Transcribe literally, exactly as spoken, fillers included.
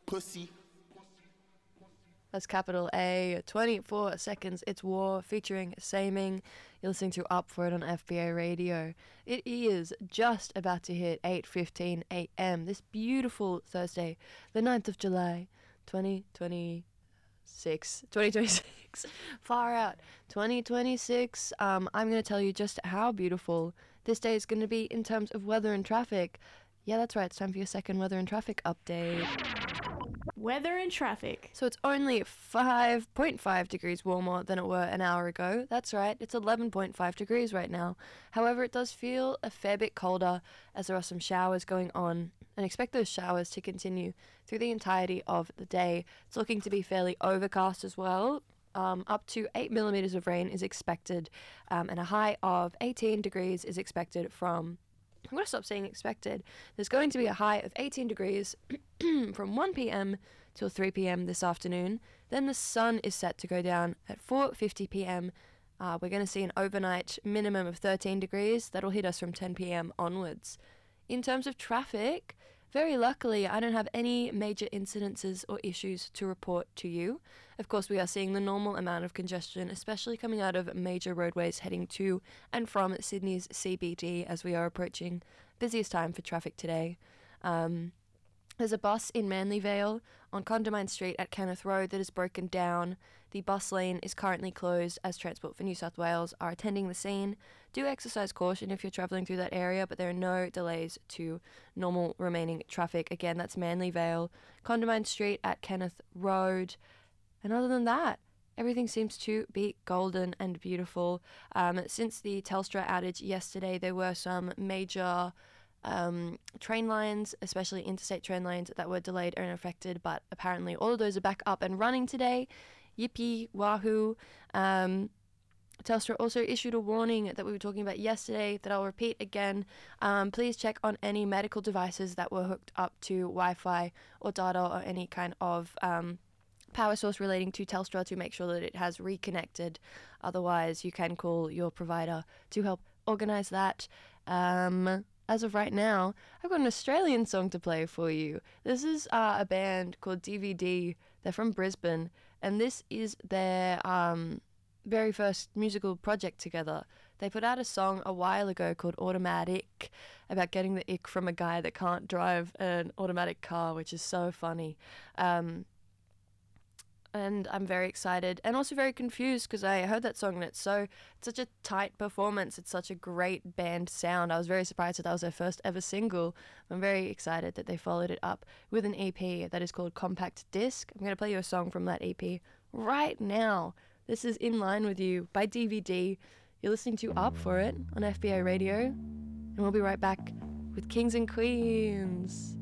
Pussy. That's capital A, twenty-four seconds, It's War, featuring Saming. You're listening to Up For It on F B A Radio. It is just about to hit eight fifteen a.m. this beautiful Thursday, the ninth of July, twenty twenty-six. twenty twenty-six. Far out. twenty twenty-six. Um, I'm going to tell you just how beautiful this day is going to be in terms of weather and traffic. Yeah, that's right. It's time for your second weather and traffic update. Weather and traffic. So it's only five point five degrees warmer than it were an hour ago. That's right, it's eleven point five degrees right now. However, it does feel a fair bit colder as there are some showers going on, and expect those showers to continue through the entirety of the day. It's looking to be fairly overcast as well. Um, up to eight millimeters of rain is expected, um, and a high of eighteen degrees is expected from... I'm going to stop saying expected. There's going to be a high of eighteen degrees from one p.m. till three p.m. this afternoon. Then the sun is set to go down at four fifty p.m. Uh, we're going to see an overnight minimum of thirteen degrees. That'll hit us from ten p.m. onwards. In terms of traffic, very luckily, I don't have any major incidences or issues to report to you. Of course, we are seeing the normal amount of congestion, especially coming out of major roadways heading to and from Sydney's C B D as we are approaching busiest time for traffic today. Um, There's a bus in Manly Vale on Condamine Street at Kenneth Road that is broken down. The bus lane is currently closed as Transport for New South Wales are attending the scene. Do exercise caution if you're travelling through that area, but there are no delays to normal remaining traffic. Again, that's Manly Vale, Condamine Street at Kenneth Road. And other than that, everything seems to be golden and beautiful. Um, since the Telstra outage yesterday, there were some major... Um, train lines, especially interstate train lines that were delayed and affected, but apparently all of those are back up and running today. Yippee, wahoo. Um, Telstra also issued a warning that we were talking about yesterday that I'll repeat again. Um, please check on any medical devices that were hooked up to Wi-Fi or data or any kind of um, power source relating to Telstra to make sure that it has reconnected. Otherwise, you can call your provider to help organise that. Um... As of right now, I've got an Australian song to play for you. This is uh, a band called D V D. They're from Brisbane, and this is their um, very first musical project together. They put out a song a while ago called Automatic about getting the ick from a guy that can't drive an automatic car, which is so funny. Um, and I'm very excited and also very confused because I heard that song and it's so it's such a tight performance. It's such a great band sound. I was very surprised that that was their first ever single. I'm very excited that they followed it up with an E P that is called Compact Disc. I'm going to play you a song from that E P right now. This is In Line With You by D V D. You're listening to Up For It on F B A Radio, and we'll be right back with Kings and Queens.